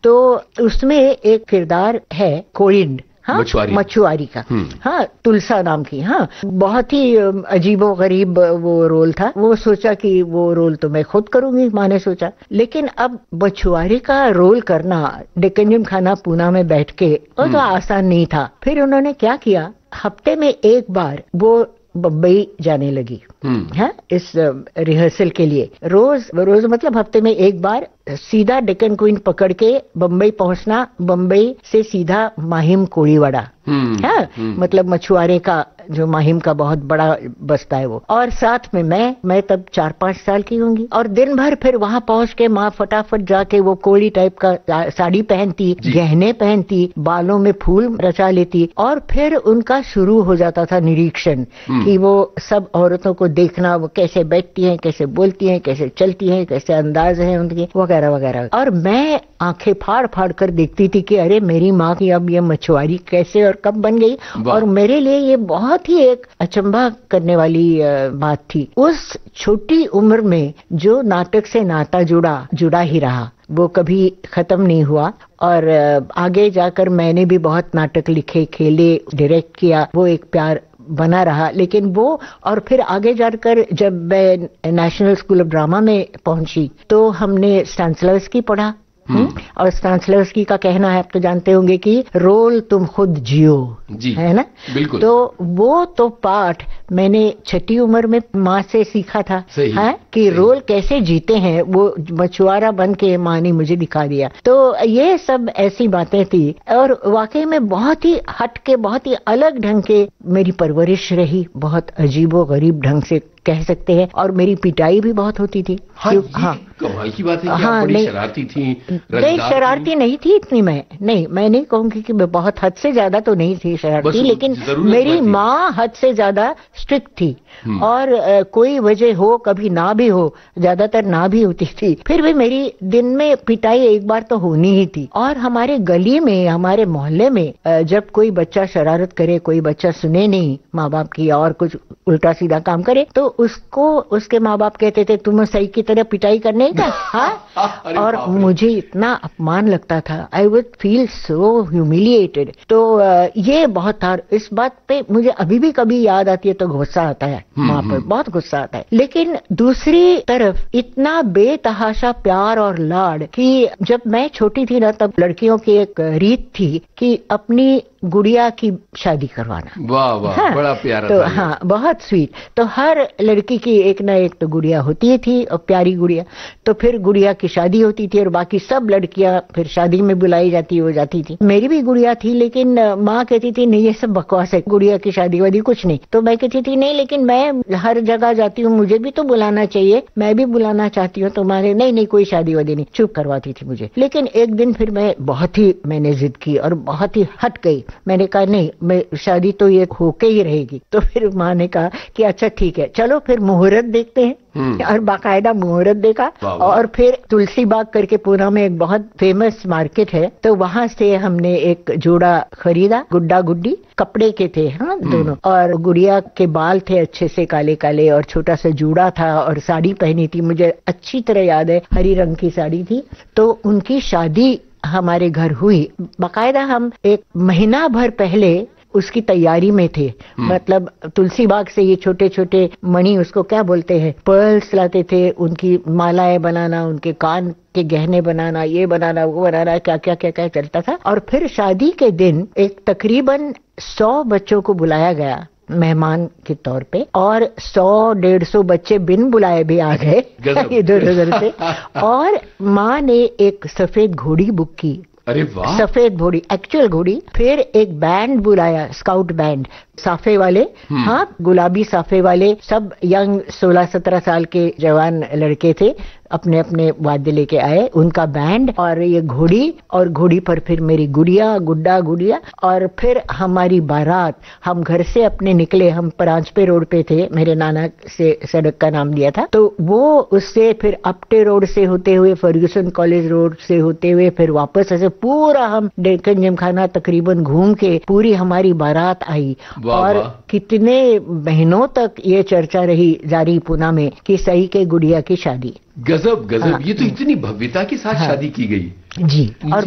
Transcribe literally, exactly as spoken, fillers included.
तो उसमें एक किरदार है कोलिंड, हाँ, मछुआरी मछुआरी का, हाँ, तुलसा नाम की, हाँ, बहुत ही अजीबो गरीब वो रोल था। वो सोचा कि वो रोल तो मैं खुद करूंगी, माँ ने सोचा, लेकिन अब मछुआरी का रोल करना डेक्कन जिमखाना पूना में बैठ के वो तो आसान नहीं था। फिर उन्होंने क्या किया, हफ्ते में एक बार वो बम्बई जाने लगी है इस रिहर्सल के लिए। रोज रोज मतलब हफ्ते में एक बार सीधा डेक्कन क्वीन पकड़ के बम्बई पहुंचना, बम्बई से सीधा माहिम कोळीवाड़ा, है मतलब मछुआरे का जो माहिम का बहुत बड़ा बस्ता है वो, और साथ में मैं मैं तब चार पांच साल की होंगी, और दिन भर फिर वहां पहुंच के माँ फटाफट जाके वो कोली टाइप का साड़ी पहनती, गहने पहनती, बालों में फूल रचा लेती, और फिर उनका शुरू हो जाता था निरीक्षण कि वो सब औरतों को देखना, वो कैसे बैठती हैं, कैसे बोलती हैं, कैसे चलती हैं, कैसे अंदाज है उनके, वगैरह वगैरह। और मैं आंखें फाड़ फाड़ कर देखती थी कि अरे मेरी माँ की अब ये मछुआरी कैसे और कब बन गई। और मेरे लिए ये बहुत ही एक अचंभा करने वाली बात थी। उस छोटी उम्र में जो नाटक से नाता जुड़ा जुड़ा ही रहा, वो कभी खत्म नहीं हुआ। और आगे जाकर मैंने भी बहुत नाटक लिखे, खेले, डायरेक्ट किया, वो एक प्यार बना रहा। लेकिन वो, और फिर आगे जाकर जब मैं नेशनल स्कूल ऑफ ड्रामा में पहुंची तो हमने स्टानिस्लावस्की पढ़ा, और स्टानिस्लावस्की का कहना है, आप तो जानते होंगे कि रोल तुम खुद जियो, है ना, बिल्कुल। तो वो तो पाठ मैंने छठी उम्र में माँ से सीखा था, है कि सही। रोल कैसे जीते हैं, वो मछुआरा बन के माँ ने मुझे दिखा दिया। तो ये सब ऐसी बातें थी, और वाकई में बहुत ही हट के, बहुत ही अलग ढंग के मेरी परवरिश रही, बहुत अजीबो गरीब ढंग से कह सकते हैं। और मेरी पिटाई भी बहुत होती थी। हाँ, ये हाँ, कमाल की बात है कि हाँ, आप बड़ी शरारती थी। नहीं, शरारती नहीं थी इतनी मैं, नहीं, मैं नहीं कहूंगी कि मैं बहुत हद से ज्यादा तो नहीं थी शरारती, लेकिन मेरी माँ हद से ज्यादा स्ट्रिक्ट थी, और आ, कोई वजह हो, कभी ना भी हो, ज्यादातर ना भी होती थी, फिर भी मेरी दिन में पिटाई एक बार तो होनी ही थी। और हमारे गली में, हमारे मोहल्ले में आ, जब कोई बच्चा शरारत करे, कोई बच्चा सुने नहीं माँ बाप की और कुछ उल्टा सीधा काम करे, तो उसको उसके माँ बाप कहते थे तुम सही की तरह पिटाई करने का, हाँ। और मुझे इतना अपमान लगता था, I would feel so humiliated. तो ये बहुत था। इस बात पे मुझे अभी भी कभी याद आती है तो गुस्सा आता है, वहां पर बहुत गुस्सा आता है। लेकिन दूसरी तरफ इतना बेतहाशा प्यार और लाड कि जब मैं छोटी थी ना, तब लड़कियों की एक रीत थी कि अपनी गुड़िया की शादी करवाना। वाह वाह, हाँ, बड़ा प्यारा तो था। हाँ, बहुत स्वीट। तो हर लड़की की एक ना एक तो गुड़िया होती थी, और प्यारी गुड़िया। तो फिर गुड़िया की शादी होती थी, और बाकी सब लड़कियां फिर शादी में बुलाई जाती हो जाती थी। मेरी भी गुड़िया थी, लेकिन माँ कहती थी नहीं ये सब बकवास है, गुड़िया की शादी वादी कुछ नहीं। तो मैं कहती थी नहीं, लेकिन मैं हर जगह जाती हूँ, मुझे भी तो बुलाना चाहिए, मैं भी बुलाना चाहती हूँ तुम्हारे। नहीं नहीं, कोई शादी वादी नहीं, चुप करवाती थी मुझे। लेकिन एक दिन फिर मैं बहुत ही मैंने जिद की और बहुत ही हट गई। मैंने कहा नहीं, मैं शादी तो ये होके ही रहेगी। तो फिर माँ ने कहा कि अच्छा ठीक है, चलो फिर मुहूर्त देखते हैं। और बाकायदा मुहूर्त देखा, और फिर तुलसी बाग करके पूना में एक बहुत फेमस मार्केट है, तो वहां से हमने एक जोड़ा खरीदा, गुड्डा गुड्डी कपड़े के थे, हाँ दोनों, और गुड़िया के बाल थे अच्छे से काले काले, और छोटा सा जूड़ा था, और साड़ी पहनी थी, मुझे अच्छी तरह याद है, हरी रंग की साड़ी थी। तो उनकी शादी हमारे घर हुई। बाकायदा हम एक महीना भर पहले उसकी तैयारी में थे। मतलब तुलसी बाग से ये छोटे छोटे मणि, उसको क्या बोलते हैं, पर्ल्स लाते थे, उनकी मालाएं बनाना, उनके कान के गहने बनाना, ये बनाना, वो बनाना, क्या क्या क्या क्या चलता था। और फिर शादी के दिन एक तकरीबन सौ बच्चों को बुलाया गया मेहमान के तौर पे, और सौ डेढ़ सौ बच्चे बिन बुलाए भी आ गए इधर उधर से। और माँ ने एक सफेद घोड़ी बुक की। अरे वाह, सफेद घोड़ी, एक्चुअल घोड़ी। फिर एक बैंड बुलाया, स्काउट बैंड, साफे वाले, हाँ, गुलाबी साफे वाले, सब यंग सोलह सत्रह साल के जवान लड़के थे, अपने अपने वाद्य लेके आए, उनका बैंड, और ये घोड़ी, और घोड़ी पर फिर मेरी गुड़िया, गुड्डा गुड़िया। और फिर हमारी बारात, हम घर से अपने निकले, हम परांजपे रोड पे थे, मेरे नाना से सड़क का नाम दिया था, तो वो उससे फिर अपटे रोड से होते हुए, फर्ग्यूसन कॉलेज रोड से होते हुए, फिर वापस ऐसे पूरा हम डेक्कन जिमखाना तकरीबन घूम के पूरी हमारी बारात आई। और कितने महीनों तक ये चर्चा रही जारी पूना में कि सई के गुड़िया की शादी। गजब गजब, हाँ, ये तो इतनी भव्यता के साथ हाँ, शादी की गई। जी। और